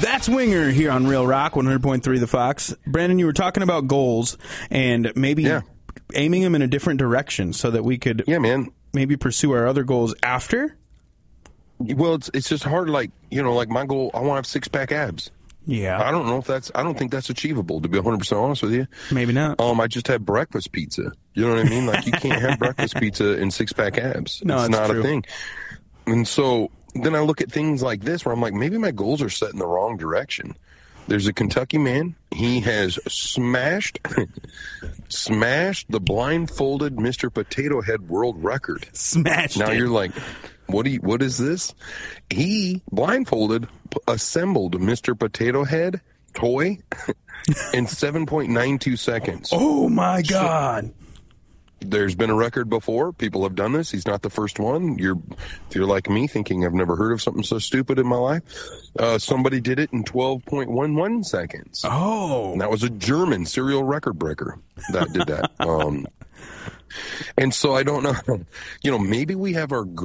That's Winger here on Real Rock 100.3 The Fox. Brandon, you were talking about goals and maybe aiming them in a different direction so that we could maybe pursue our other goals after. Well, it's just hard. Like my goal, I want to have 6-pack abs. Yeah. I don't think that's achievable, to be 100% honest with you. Maybe not. I just had breakfast pizza. You know what I mean? Like, you can't have breakfast pizza and 6-pack abs. No, it's not true. a thing. And so then I look at things like this where I'm like, maybe my goals are set in the wrong direction. There's a Kentucky man. He has smashed the blindfolded Mr. Potato Head world record. Smashed Now it. you're like, what is this? He blindfolded, assembled Mr. Potato Head toy in 7.92 seconds. Oh, my God. There's been a record before. People have done this. He's not the first one. If you're like me, thinking I've never heard of something so stupid in my life. Somebody did it in 12.11 seconds. Oh. And that was a German serial record breaker that did that. And so I don't know. Maybe we have our